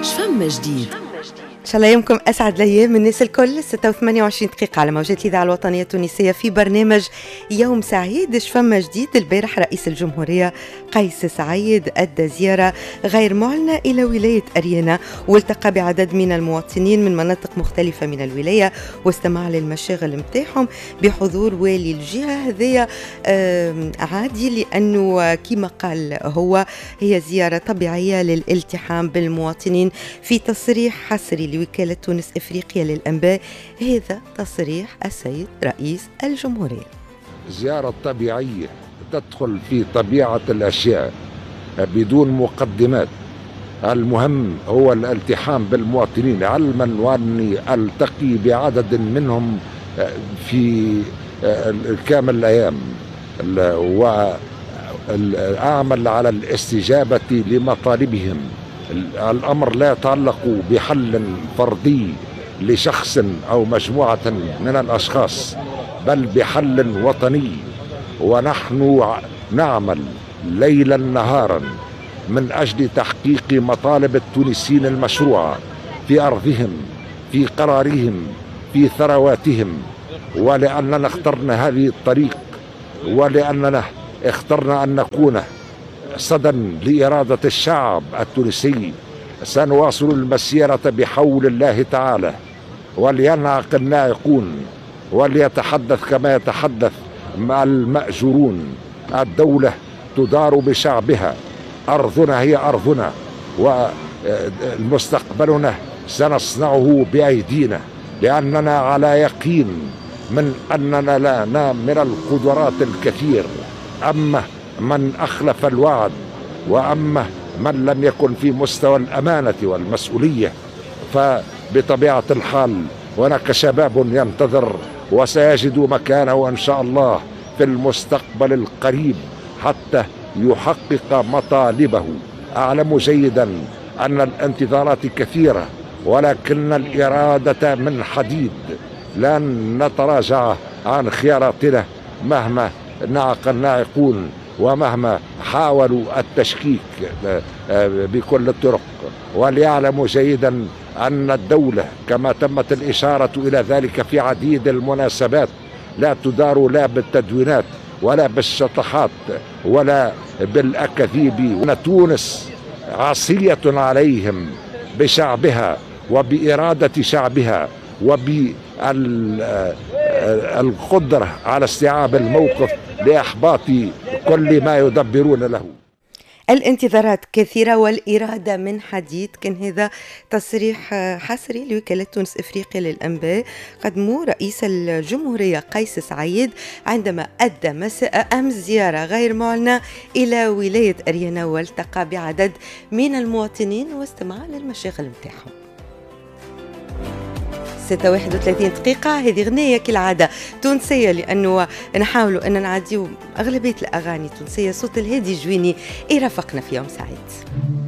شفم جديد. إن شاء الله يومكم أسعد الأيام الناس الكل. 26 دقيقة على موجات الإذاعة الوطنية التونسية في برنامج يوم سعيد. شفم جديد. البارح رئيس الجمهورية قيس سعيد أدى زيارة غير معلنة إلى ولاية أريانا، والتقى بعدد من المواطنين من مناطق مختلفة من الولاية واستمع للمشاغل متاعهم بحضور والي الجهة. هذايا عادي، لأنه كما قال هو هي زيارة طبيعية للالتحام بالمواطنين. في تصريح حصري لوكالة تونس إفريقيا للأنباء، هذا تصريح السيد رئيس الجمهورية. زيارة طبيعية تدخل في طبيعة الأشياء بدون مقدمات. المهم هو الالتحام بالمواطنين، علما وأني ألتقي بعدد منهم في كامل الأيام وأعمل على الاستجابة لمطالبهم. الأمر لا يتعلق بحل فردي لشخص أو مجموعة من الأشخاص، بل بحل وطني، ونحن نعمل ليلا نهارا من أجل تحقيق مطالب التونسيين المشروعة في أرضهم، في قرارهم، في ثرواتهم. ولأننا اخترنا هذه الطريق، ولأننا اخترنا أن نكون صدى لإرادة الشعب التونسي، سنواصل المسيرة بحول الله تعالى. ولينعق الناعقون وليتحدث كما يتحدث مع المأجورون. الدولة تدار بشعبها، أرضنا هي أرضنا، ومستقبلنا سنصنعه بأيدينا، لأننا على يقين من أننا لنا من القدرات الكثير. أما من أخلف الوعد، وأما من لم يكن في مستوى الأمانة والمسؤولية، فبطبيعة الحال هناك شباب ينتظر وسيجد مكانه إن شاء الله في المستقبل القريب حتى يحقق مطالبه. أعلم جيدا أن الانتظارات كثيرة، ولكن الإرادة من حديد. لن نتراجع عن خياراتنا مهما نعق الناعقون ومهما حاولوا التشكيك بكل الطرق. وليعلموا جيدا أن الدولة كما تمت الإشارة إلى ذلك في عديد المناسبات لا تدار لا بالتدوينات ولا بالشطحات ولا بالأكاذيب. وأن تونس عصية عليهم بشعبها وبإرادة شعبها وبالقدرة على استيعاب الموقف لإحباط كل ما يدبرون له. الانتظارات كثيرة والإرادة من حديد. كان هذا تصريح حصري لوكالة تونس إفريقيا للأنباء قدمه رئيس الجمهورية قيس سعيد عندما أدى مساء أمس زيارة غير معلنة إلى ولاية أريانا، والتقى بعدد من المواطنين واستمع للمشاغل متاعهم. 31 دقيقة. هذه غنية كالعادة تونسية، لأنه نحاولوا أن نعديو أغلبية الأغاني التونسية. صوت الهادي جويني يرافقنا في يوم سعيد.